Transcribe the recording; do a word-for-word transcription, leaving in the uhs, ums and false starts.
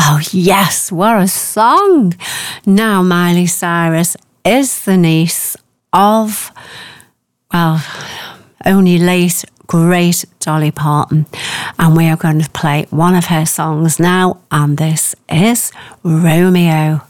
Oh, yes, what a song. Now, Miley Cyrus is the niece of, well, only late, great Dolly Parton. And we are going to play one of her songs now, and this is Romeo.